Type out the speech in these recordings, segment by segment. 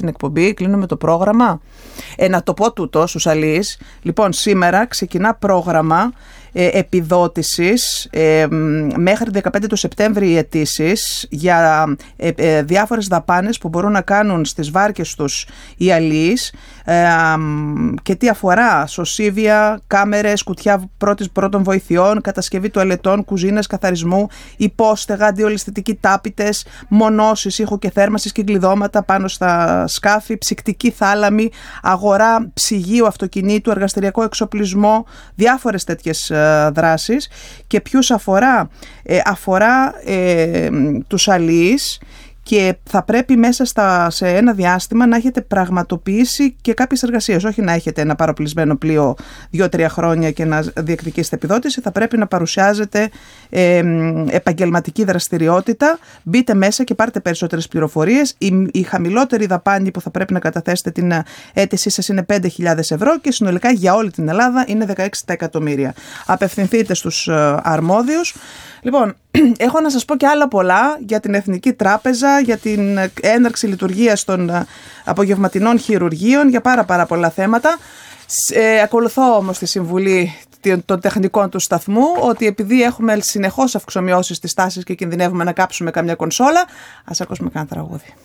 την εκπομπή, κλείνουμε το πρόγραμμα. Να το πω τούτο στους αλείς. Λοιπόν, σήμερα ξεκινά πρόγραμμα επιδότησης μέχρι 15 του Σεπτέμβρη οι αιτήσεις για διάφορες δαπάνες που μπορούν να κάνουν στις βάρκες τους οι αλείς και τι αφορά σωσίβια, κάμερες, κουτιά πρώτων βοηθειών, κατασκευή τουαλετών, κουζίνες, καθαρισμού, υπόστεγα, αντιολισθητικοί τάπητες, μονώσεις ήχου και θέρμανσης και κλειδώματα πάνω στα σκάφη, ψυκτική θάλαμη, αγορά ψυγείου αυτοκινήτου, εργαστηριακό εξοπλισμό, διάφορες τέτοιες δράσεις. Και ποιους αφορά τους αλείς, και θα πρέπει μέσα σε ένα διάστημα να έχετε πραγματοποιήσει και κάποιες εργασίες. Όχι να έχετε ένα παροπλισμένο πλοίο 2-3 χρόνια και να διεκδικήσετε επιδότηση. Θα πρέπει να παρουσιάζετε επαγγελματική δραστηριότητα. Μπείτε μέσα και πάρτε περισσότερες πληροφορίες. Η χαμηλότερη δαπάνη που θα πρέπει να καταθέσετε την αίτησή σας είναι 5.000 ευρώ και συνολικά για όλη την Ελλάδα είναι 16 εκατομμύρια. Απευθυνθείτε στους αρμόδιους. Λοιπόν, έχω να σας πω και άλλα πολλά για την Εθνική Τράπεζα, για την έναρξη λειτουργίας των απογευματινών χειρουργείων, για πάρα πολλά θέματα. Ακολουθώ όμως τη συμβουλή των τεχνικών του σταθμού ότι επειδή έχουμε συνεχώς αυξομοιώσεις στις τάσεις και κινδυνεύουμε να κάψουμε καμιά κονσόλα, ας ακούσουμε κάνα τραγούδι.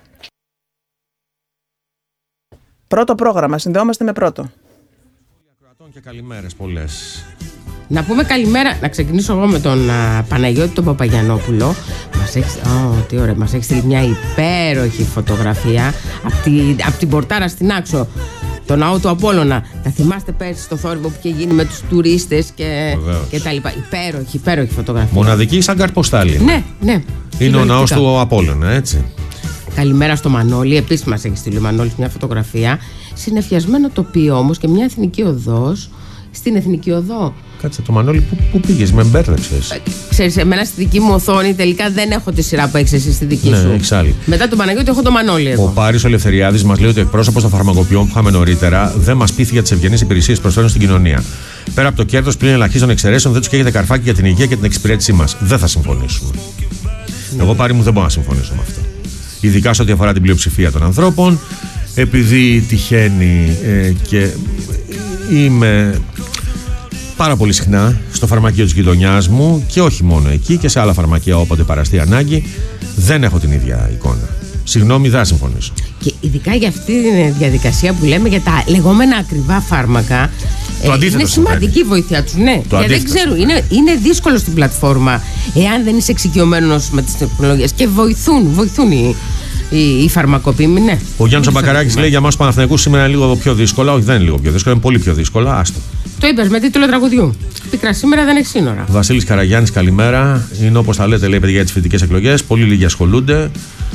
Πρώτο πρόγραμμα, συνδεόμαστε με πρώτο. Και καλημέρες πολλές. Να πούμε καλημέρα, να ξεκινήσω εγώ με τον Παναγιώτη τον Παπαγιανόπουλο. Τι ωραία, μας έχει στείλει μια υπέροχη φωτογραφία από την Πορτάρα στην Άξο, το ναό του Απόλλωνα. Τα θυμάστε πέρσι στο θόρυβο που είχε γίνει με τους τουρίστες και τα λοιπά. Υπέροχη φωτογραφία. Μοναδική σαν καρποστάλη. Ναι. Είναι ο ναός του Απόλλωνα, έτσι. Καλημέρα στο Μανώλη. Επίσης μας έχει στείλει ο Μανώλης μια φωτογραφία. Συνεφιασμένο τοπίο όμως και μια εθνική οδός. Στην Εθνική Οδό. Κάτσε, το Μανώλη, πού πήγες, με μπέρδεψες. Ξέρεις, εμένα στη δική μου οθόνη τελικά δεν έχω τη σειρά που έχεις εσύ στη δική σου. Έχεις άλλη. Μετά τον Παναγιώτη έχω το Μανώλη εδώ. Ο Πάρης ο Ελευθεριάδης μας λέει ότι ο εκπρόσωπος των φαρμακοποιών που είχαμε νωρίτερα δεν μας πείθει για τις ευγενείς υπηρεσίες που προσφέρουν στην κοινωνία. Πέρα από το κέρδος πλην ελαχίστων εξαιρέσεων, δεν τους καίγεται καρφάκι για την υγεία και την εξυπηρέτησή μας. Δεν θα συμφωνήσουμε. Εγώ, Πάρη μου, δεν μπορώ να συμφωνήσω με αυτό. Ειδικά σε ό,τι αφορά την πλειοψηφία των ανθρώπων, επειδή τυχαίνει και είμαι πάρα πολύ συχνά στο φαρμακείο της γειτονιάς μου και όχι μόνο εκεί και σε άλλα φαρμακεία όποτε παραστεί ανάγκη, δεν έχω την ίδια εικόνα. Συγγνώμη, δεν θα συμφωνήσω. Και ειδικά για αυτή τη διαδικασία που λέμε για τα λεγόμενα ακριβά φάρμακα, είναι σημαντική η βοήθεια τους. Ναι, γιατί δεν ξέρω, είναι δύσκολο στην πλατφόρμα εάν δεν είσαι εξοικειωμένος με τις τεχνολογίες και βοηθούν οι φαρμακοποιοί. Ναι. Ο Γιάννης Μπακαράκης λέει για εμάς τους Παναθηναϊκούς σήμερα είναι λίγο πιο δύσκολα. Όχι, δεν είναι λίγο πιο δύσκολα, είναι πολύ πιο δύσκολα. Άστο. Το είπες με τίτλο τραγουδιού. Πικρά σήμερα δεν έχει σύνορα. Ο Βασίλης Καραγιάννης, καλημέρα. Είναι όπως τα λέτε, λέει, παιδιά, για τις φοιτητικές εκλογές. Πολύ λίγοι ασχολούνται.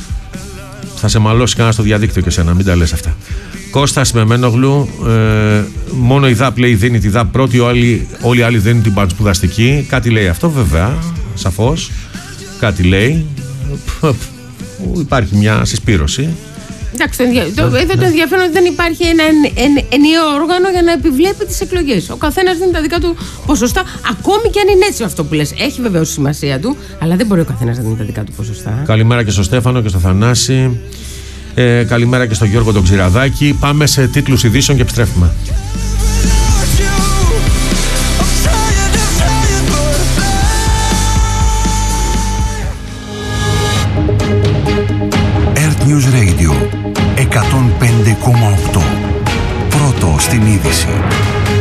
Θα σε μαλώσει κανένα στο διαδίκτυο και σένα, μην τα λες αυτά. Κώστας Μεμένογλου, μόνο η ΔΑΠ λέει δίνει τη ΔΑΠ πρώτη, όλοι οι άλλοι δίνουν την πανσπουδαστική. Κάτι λέει αυτό, βέβαια, σαφώς. Κάτι λέει. Υπάρχει μια συσπήρωση. Εντάξει, εδώ το ενδιαφέρον ότι δεν υπάρχει ένα ενιαίο όργανο για να επιβλέπει τις εκλογές. Ο καθένας δίνει τα δικά του ποσοστά, ακόμη και αν είναι έτσι αυτό που λες. Έχει βεβαίως σημασία του, αλλά δεν μπορεί ο καθένας να δίνει τα δικά του ποσοστά. Καλημέρα και στο Στέφανο και στο Θανάση. Καλημέρα και στο Γιώργο τον Ξηραδάκη. Πάμε σε τίτλους ειδήσεων και επιστρέφουμε. News Radio 105,8. Πρώτο στην είδηση.